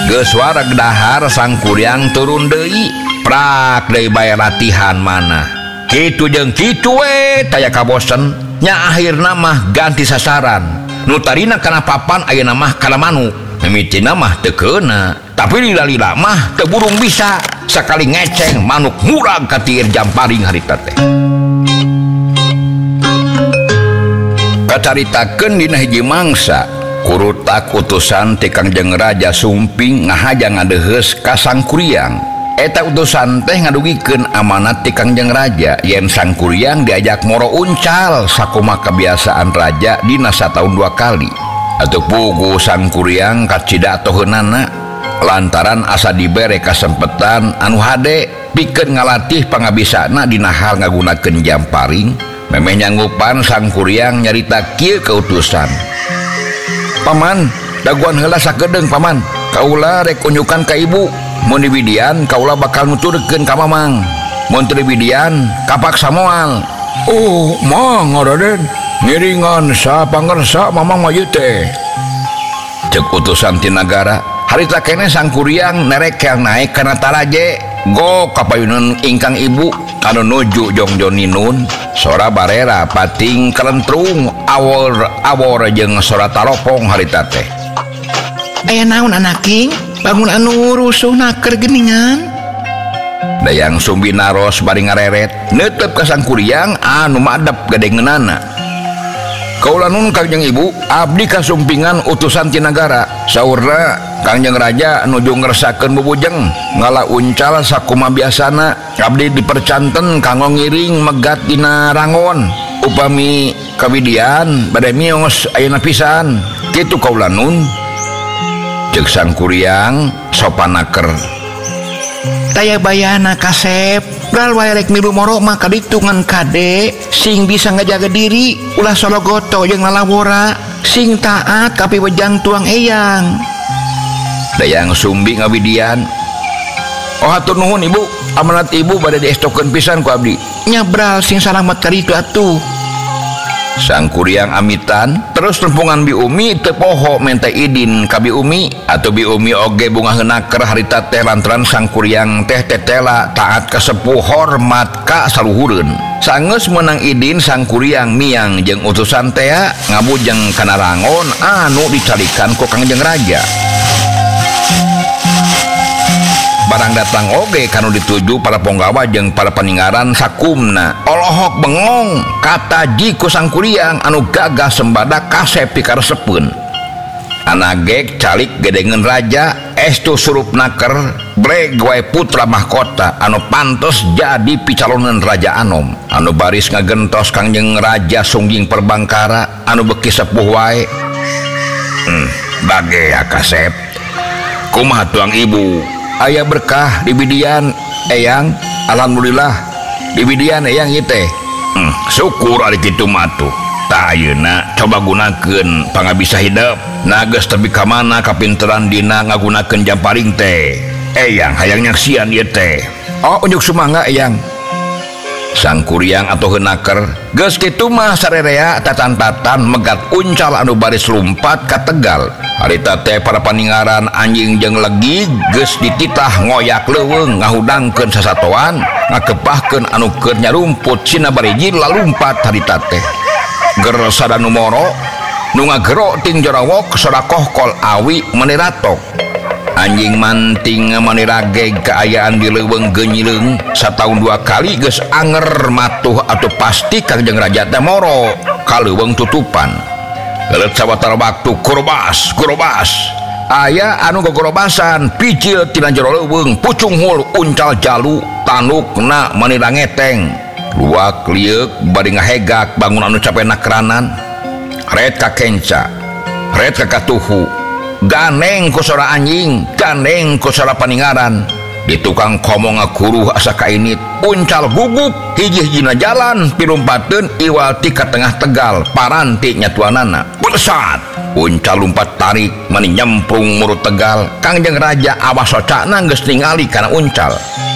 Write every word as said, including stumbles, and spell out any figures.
geus wareg dahar sang kuryang turun deui prak deui bae latihan mana kitu jeung kitu we taya kabosen nya akhirna mah ganti sasaran nu tarina kana papan ayeuna mah kana manuk mimitina mah teu keuna tapi lila-lila mah teu burung bisa sakali ngeceng manuk murag ka tiir Jamparing harita teh kacaritakeun dina hiji mangsa kurutak utusan ti Kangjeng Raja Sumping ngahaja ngadeheus ka sang kuryang eta utusan teh ngadugikeun amanat ti Kangjeng Raja yen sang kuryang diajak moro uncal sakumaha kebiasaan raja dina sataun dua kali atuh pugu sang kuryang kacidatoheunana lantaran asa dibere kasempetan anu hade pikeun ngalatih pangabisana dina hal ngagunakeun Jamparing memeh nyanggupan sang kuryang nyarita kieu ka utusan Paman, daguan heula sakedeung paman. Kaula rek unjukan ka ibu. Mun dibidian kaula bakal nuturkeun ka mamang. Mun teu dibidian kapaksa moal. Oh, mang Raden. Ngiringan sapangersa mamang mah ieu teh. Ceuk utusan ti nagara. Harita keneh sang kuryang nerek yang naik kana taraje. Go kapayunan ingkang ibu anu nuju Jongjo Ninun. Sora barera pating kelentrung awor awor jeung sora taropong harita teh aya naon anaking bangun anu rusuhna keur geuningan dayang sumbi naros bari ngareret neuteup ka sang kuryang anu madep gadengeunana kaula nun Kangjeng Ibu abdi kasumpingan utusan ti nagara saurna Kangjeng Raja nuju ngresakeun bubujeng ngala uncal sakumaha biasana abdi dipercanten kanggo ngiring megat dina rangon upami kawidian bade mios ayeuna pisan kitu kaula nun ceuk sang kuryang sopanaker taya bayana kasep bral wae rek milu moro mah kaditungan kade sing bisa ngajaga diri ulah sologoto jeung lalawora sing taat kapi wejang tuang eyang dayang sumbi ngawidian oh hatur nuhun ibu amanat ibu bade diestokeun pisan ku abdi nya bral sing salamet ka ditu atuh sang kuryang amitan terus rempungan Bi Umi teu poho minta idin ka Bi Umi atuh Bi Umi oge bunga heunaker harita teh lantaran sang kuryang teh tetela taat ka sepuh hormat ka saluhureun sangeus meunang idin sang kuryang miang jeung utusan teh ngabujeng kana rangon anu dicarikan ku Kangjeng Raja barang datang oge kanu dituju para penggawa jeung para peninggaran sakumna olohok bengong kataji ku sang kuryang anu gagah sembada kasep pikaresepeun anagek calik gedengeun raja estu surup naker breg wae putra mahkota anu pantos jadi picalonan Raja Anom anu baris ngagentos Kangjeng Raja Sungging Perbangkara anu beki sepuh wae hmm, bage ya kasep kumaha tuang ibu aya berkah di bidian eyang alhamdulillah di bidian eyang ieu teh hmm, syukur ari kitu mah tuh tah ayeuna coba gunakeun pangabisa hidup na geus tepi ka mana kapinteran dina ngagunakeun Jamparing teh eyang hayang nyaksian ieu teh oh unjuk sumangga eyang sang kuryang atau heunaker geus kitu mah sarerea tatan-tatan megat uncal anu baris lumpat ka tegal harita teh para paninggaran anjing jeung legi geus dititah ngoyak leuweung ngahudangkeun sasatoan ngakepahkeun anu keur nyarumput cina bariji lalumpat harita teh ger sadanu moro nu ngagero ting jorawok sodakoh kol awi meniratok anjing manting manirageg keayaan di leuweung geunyileung sataun dua kali geus anger matuh atuh pasti Kangjeng Raja teh moro ka leuweung tutupan geuleut sawatara waktu kurobas kurobas aya anu gogorobasan picil tina jero leuweung pucung hul uncal jalu tanukna manira ngeteng luak lieuk bari ngahegak bangun anu capek nakranan red ka kenca red ka katuhu ganeng ku sora anjing ganeng ku sora paninggaran di tukang komo ngakuruh asa kainit uncal guguk hiji-hijina jalan pilumpateun iwal ti ka tengah tegal paranti nyatuanana pesat uncal lumpat tarik mani nyemplung murut tegal Kangjeng Raja awas socana geus ningali kana uncal